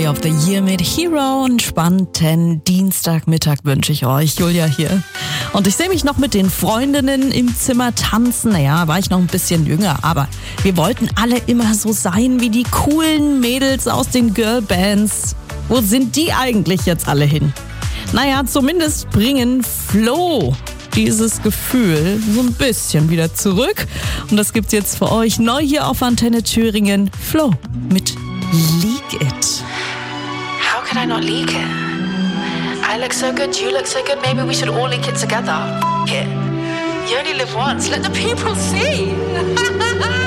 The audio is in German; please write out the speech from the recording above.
Day of the Year mit Hero. Einen spannenden Dienstagmittag wünsche ich euch. Julia hier. Und ich sehe mich noch mit den Freundinnen im Zimmer tanzen. Naja, war ich noch ein bisschen jünger, aber wir wollten alle immer so sein wie die coolen Mädels aus den Girlbands. Wo sind die eigentlich jetzt alle hin? Naja, zumindest bringen Flo dieses Gefühl so ein bisschen wieder zurück. Und das gibt's jetzt für euch neu hier auf Antenne Thüringen. Flo mit Leak It. How could I not leak it? I look so good, you look so good, maybe we should all leak it together. F*** it. You only live once, let the people see.